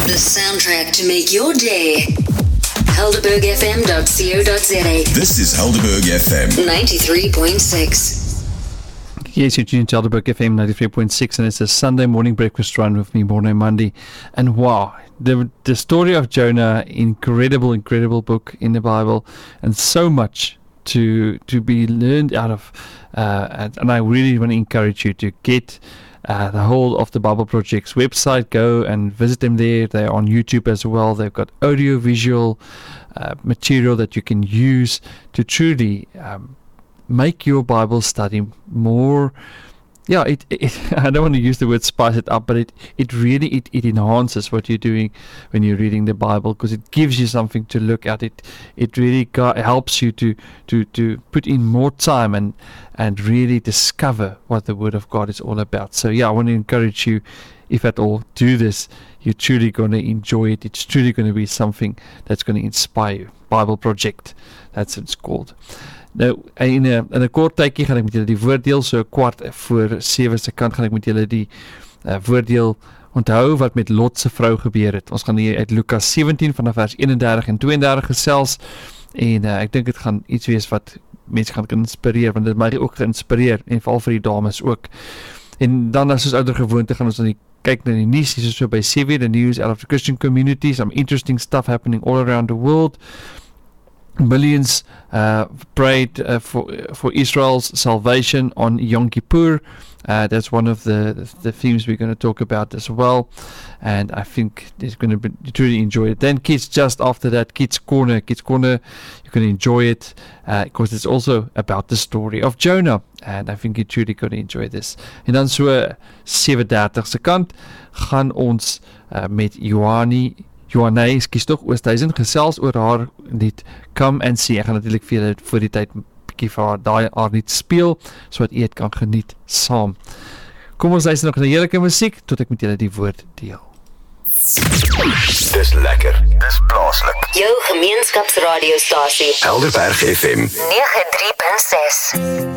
The soundtrack to make your day. helderbergfm.co.za. This is Helderberg FM 93.6. Yes, you're tuned to Helderberg FM 93.6, and it's a Sunday morning breakfast run with me, Morné Monday. And wow, the story of Jonah, incredible book in the Bible, and so much to be learned out of. And I really want to encourage you to get the whole of the Bible Project's website. Go and visit them there. They're on YouTube as well. They've got audio-visual material that you can use to truly make your Bible study more. Yeah, I don't want to use the word spice it up, but it really enhances what you're doing when you're reading the Bible, because it gives you something to look at. It really helps you to put in more time and really discover what the Word of God is all about. So yeah, I want to encourage you, if at all, do this. You're truly going to enjoy it. It's truly going to be something that's going to inspire you. Bible Project, that's what it's called. Nou, in 'n kort tydjie gaan ek met julle die woorddeel, so 6:15 se kant gaan ek met julle die woorddeel onthou wat met Lot se vrou gebeur het. Ons gaan hier uit Lukas 17 vanaf vers 31 en 32 gesels, en ek dink dit gaan iets wees wat mense gaan inspireer, want dit my ook geïnspireer, en veral vir die dames ook. En dan, as ons ouer gewoonte, gaan ons dan kyk na die nuus, hier so by 7, the news out of the Christian community, some interesting stuff happening all around the world. Millions prayed for Israel's salvation on Yom Kippur. That's one of the themes we're going to talk about as well, and I think it's going to truly enjoy it. Then kids, just after that, Kids Corner, you're going to enjoy it because it's also about the story of Jonah, and I think you're truly going to enjoy this. En dan so 7:30 se kant gaan ons met Johanne, ekskuus tog, Oosthuizen gesels oor haar lied Come and See. Ek gaan natuurlik vir julle voor die tyd 'n bietjie vir haar lied speel, sodat jy dit kan geniet saam. Kom ons luister nog na heerlike musiek tot ek met julle die woord deel. Dis lekker, dis plaaslik. Jou gemeenskapsradiostasie Helderberg FM 93.6.